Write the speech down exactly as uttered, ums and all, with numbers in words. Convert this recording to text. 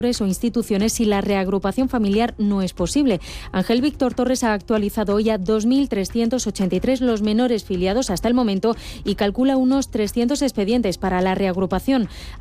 o instituciones si la reagrupación familiar no es posible. Ángel Víctor Torres ha actualizado hoy a dos mil trescientos ochenta y tres los menores filiados hasta el momento y calcula unos trescientos expedientes para la reagrupación.